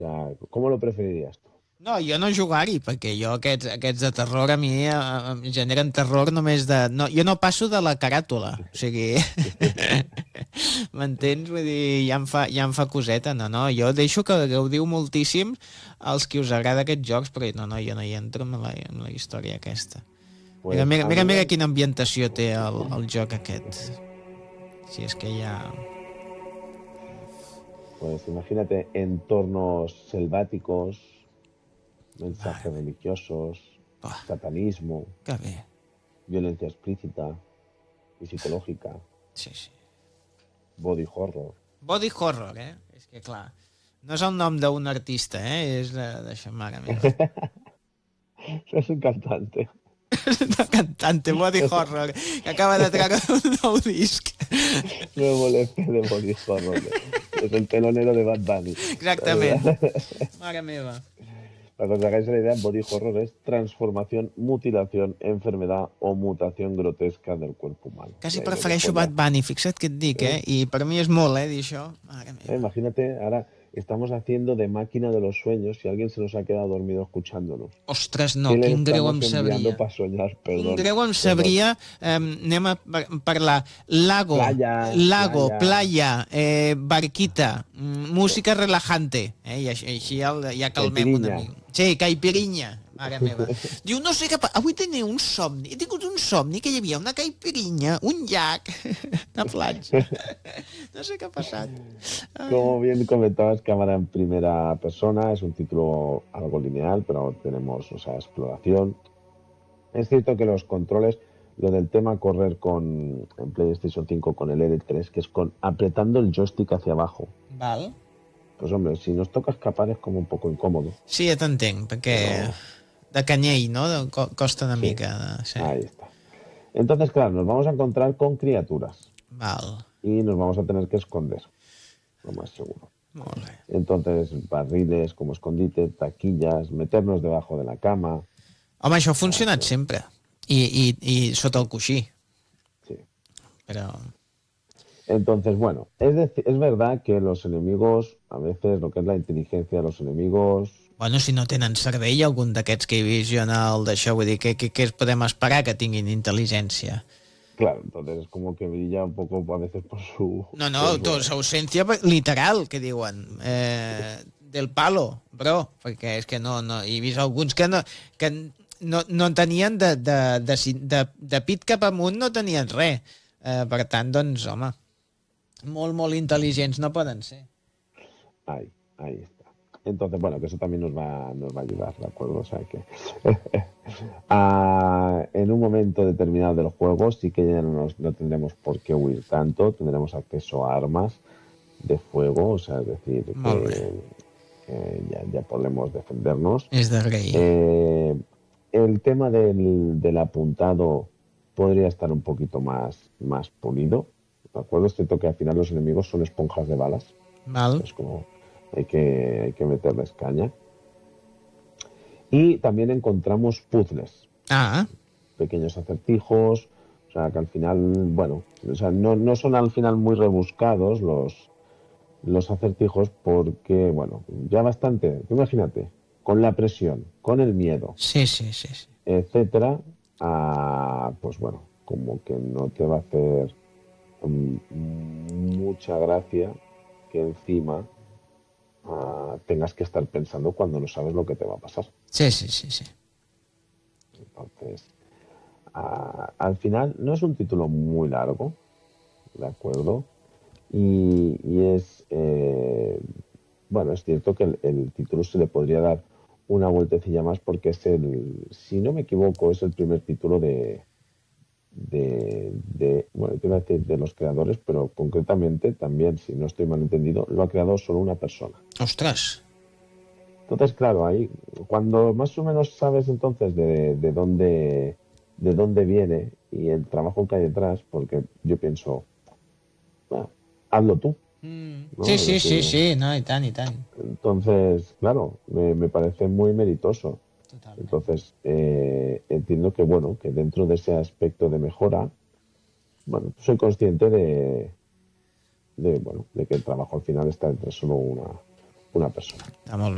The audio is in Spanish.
sea, ¿cómo lo preferirías tú? No, jo no jugar-hi, perquè jo aquests de terror a mi em generen terror només de... No, jo no passo de la caràtula, o sigui... M'entens? Vull dir, ja em fa coseta, no, jo deixo que gaudiu moltíssim els qui us agrada aquests jocs, però no, jo no hi entro en la història aquesta. Mira, Pues mira, a mira, mí mira quina ambientació té el joc aquest. Si és que ja... pues imagínate entornos selváticos, Mare mensajes meva, religiosos, oh, satanismo, que bé. violencia explícita y psicológica, Sí, sí. body horror. Body horror, És que, clar, no és el nom d'un artista, És d'això, mare meva. Es un cantante. Una cantante body horror que acaba de treure un nou disc. Nuevo LP de body horror. Es el telonero de Bad Bunny. Exactament. Mare meva. Para que os hagáis la idea, body horror es transformación, mutilación, enfermedad o mutación grotesca del cuerpo humano. Y Quasi ahí lo prefereixo dejo Bad ya. Bunny, fixa't què et dic, I per mi és molt, dir això. Mare meva. Imagínate, ahora estamos haciendo de máquina de los sueños y alguien se nos ha quedado dormido escuchándonos. Ostres, no, ¿Qué le quin greu estamos em enviando sabria. para soñar? Quin Perdón, greu em perdón. sabria. Anem a parlar lago, Playa, playa. playa, barquita, música relajante. I així ja calmem una Caipirinha. mica. Sí, caipirinha, mare meva. Diu, no sé què... Avui tenia un somni. He tingut un somni que hi havia una caipirinha, un llac, una platja. No sé què ha passat. Como bien comentabas, cámara en primera persona, es un título algo lineal, pero tenemos, o sea, exploración. Es cierto que los controles, lo del tema correr en PlayStation 5 con el L3, que es con apretando el joystick hacia abajo. Val. Pues hombre, si nos toca escapar es como un poco incómodo. Sí, ja t'entenc, perquè Pero de canyell, no? Costa una sí, mica. Sí. ahí está. Entonces, claro, nos vamos a encontrar con criaturas Val. y nos vamos a tener que esconder, lo más seguro. Molt bé. Entonces, barriles como escondite, taquillas, meternos debajo de la cama. Home, això ha funcionat sempre. I sota el coixí. Sí. Però... Entonces, bueno, es verdad que los enemigos, a veces lo que es la inteligencia de los enemigos... Bueno, si no tenen cervell, algun d'aquests que he vist jo en el d'això, vull dir, què podem esperar que tinguin intel·ligència? Claro, entonces es como que brilla un poco a veces por su... No, por tu ausència literal, que diuen. Del palo, bro. Perquè és que no... He vist alguns que no tenien de pit cap amunt, no tenien res. Per tant, doncs, home, molt intel·ligents no poden ser. Ahí está. Entonces, bueno, que eso también nos va a ayudar, ¿de acuerdo? O sea que en un momento determinado del juego sí que ya no tendremos por qué huir tanto, tendremos acceso a armas de fuego, o sea, es decir, que ya podremos defendernos. És de rei. El tema del apuntado podría estar un poquito más pulido, ¿de acuerdo? Es cierto que al final los enemigos son esponjas de balas. Val. Es como hay que meterles caña. Y también encontramos puzzles. Pequeños acertijos. O sea, que al final, bueno, o sea, no son al final muy rebuscados los acertijos porque, bueno, ya bastante, imagínate, con la presión, con el miedo, sí. etcétera, pues bueno, como que no te va a hacer mucha gracia que encima tengas que estar pensando cuando no sabes lo que te va a pasar. Sí. Entonces, al final no es un título muy largo, ¿de acuerdo? Y es, bueno, es cierto que el título se le podría dar una vueltecilla más porque es si no me equivoco, es el primer título bueno, te iba a decir de los creadores, pero concretamente también, si no estoy mal entendido, lo ha creado solo una persona. ¡Ostras! Entonces, claro, ahí, cuando más o menos sabes entonces de dónde viene y el trabajo que hay detrás, porque yo pienso, bueno, hazlo tú. ¿no? Sí, no, y tant. Entonces, claro, me parece muy meritoso. Totalmente. Entonces, entiendo que, bueno, que dentro de ese aspecto de mejora, bueno, soy consciente de que el trabajo al final está entre solo una persona. Está molt bé.